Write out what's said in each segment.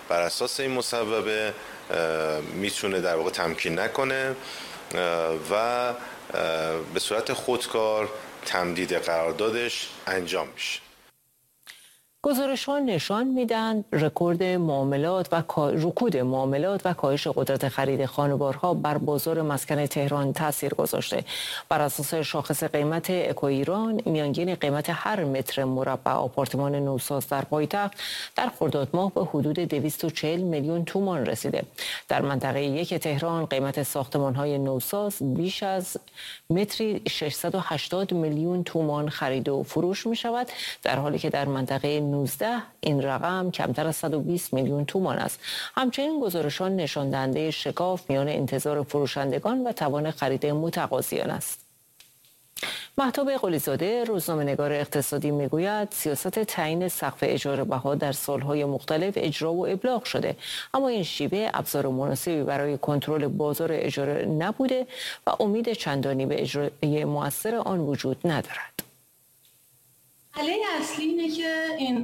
بر اساس این مصوبه میتونه در واقع تمکین نکنه و به صورت خودکار تمدید قراردادش انجام میشه. گزارش‌ها نشان میدن رکود معاملات و کاهش قدرت خرید خانوارها بر بازار مسکن تهران تاثیر گذاشته. بر اساس شاخص قیمت اکو ایران، میانگین قیمت هر متر مربع آپارتمان نوساز در پایتخت در خرداد ماه به حدود 240 میلیون تومان رسیده. در منطقه یک تهران قیمت ساختمان‌های نوساز بیش از متری 680 میلیون تومان خرید و فروش می‌شود، در حالی که در منطقه 19 این رقم کمتر از 120 میلیون تومان است. همچنین گزارشان نشان دهنده شکاف میان انتظار فروشندگان و توان خرید متقاضیان است. مهتاب قلی‌زاده، روزنامه‌نگار اقتصادی، میگوید سیاست تعیین سقف اجاره بها در سالهای مختلف اجرا و ابلاغ شده، اما این شیوه ابزار مناسبی برای کنترل بازار اجاره نبوده و امید چندانی به اجرای مؤثر آن وجود ندارد. مسئله اصلی اینه که این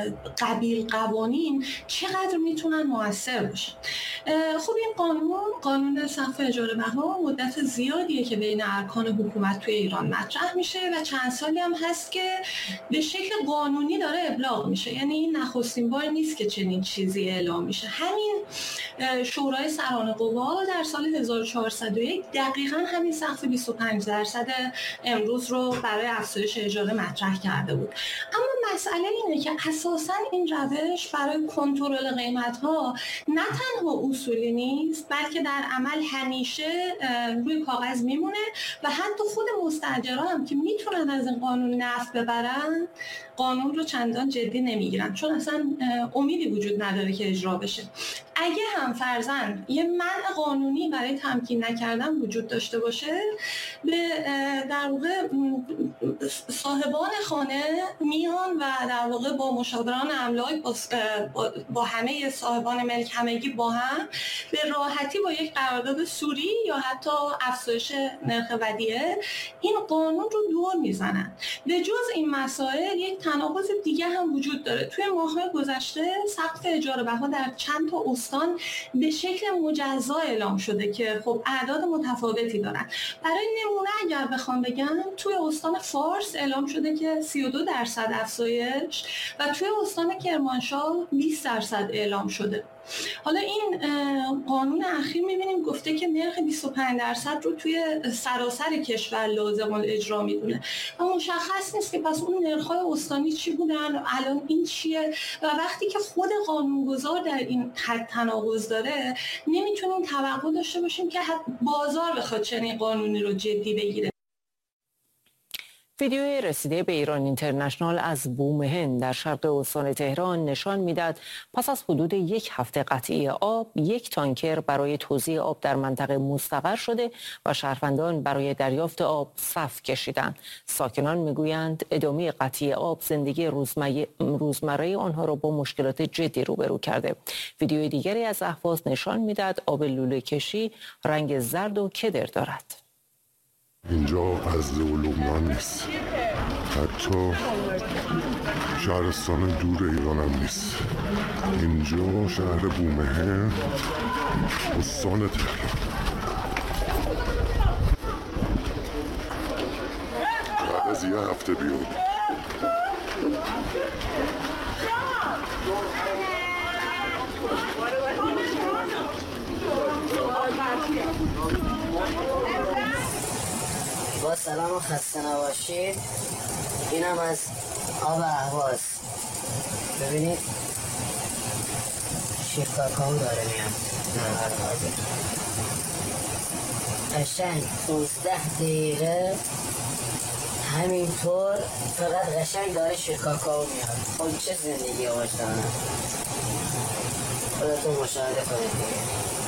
قوانین چقدر میتونن مؤثر باشن. خب این قانون سقف اجاره بها مدت زیادیه که بین ارکان حکومت توی ایران مطرح میشه و چند سالی هم هست که به شکل قانونی داره ابلاغ میشه. یعنی این نخستین بار نیست که چنین چیزی اعلام میشه. همین شورای سران قوا در سال 1401 دقیقاً همین سقف 25% امروز رو برای افزایش اجاره مطرح کرده بود. اما مسئله اینه که اساساً این روش برای کنترل قیمت‌ها نه تنها اصولی نیست، بلکه در عمل همیشه روی کاغذ میمونه و حتی خود مستاجرها هم که میتونن از این قانون نفع ببرن قانون رو چندان جدی نمیگیرن، چون اصلا امیدی وجود نداره که اجرا بشه. اگه هم فرضاً یه منع قانونی برای تمکین نکردن وجود داشته باشه، به در واقع صاحبان خانه میان و در واقع با مشاوران املاک با همه صاحبان ملک همگی با هم به راحتی با یک قرارداد سوری یا حتی افزایش نرخ ودیعه این قانون رو دور میزنن. به جز این مسائل یک تناقض دیگه هم وجود داره. توی ماه‌های گذشته سقف اجاره بها در چند تا استان به شکل مجزا اعلام شده که خب اعداد متفاوتی دارن. برای نمونه اگر بخوام بگم، توی استان فارس اعلام شده که 32% افزایش و توی استان کرمانشاه 20% اعلام شده. حالا این قانون اخیر می‌بینیم گفته که نرخ 25% رو توی سراسر کشور لازم الاجرا میدونه و مشخص نیست که پس اون نرخ‌های استانی چی بودن و الان این چیه و وقتی که خود قانونگذار در این حد تناقض داره نمیتونیم توقع داشته باشیم که بازار بخواد چنین قانونی رو جدی بگیره. ویدیوی رسیده به ایران اینترنشنال از بومهن در شرق استان تهران نشان میداد پس از حدود یک هفته قطعی آب، یک تانکر برای توزیع آب در منطقه مستقر شده و شهروندان برای دریافت آب صف کشیدند. ساکنان میگویند ادامه قطعی آب زندگی روزمره آنها را با مشکلات جدی روبرو کرده. ویدیوی دیگری از اهواز نشان میداد آب لوله کشی رنگ زرد و کدر دارد. اینجا غزه و لبنان نیست، حتی شهرستان دور ایران هم نیست. اینجا شهر بومهن، استان تهران. بعد از یه هفته بیاد با سلام و خسته نباشید. اینم از آب اهواز. ببینید شیر کاکائو داره میاد. قشنگ 15 دقیقه همینطور فقط قشنگ داره شیر کاکائو میاد. خب چه زندگی آشتانه، خودتون مشاهده کنید دیگه.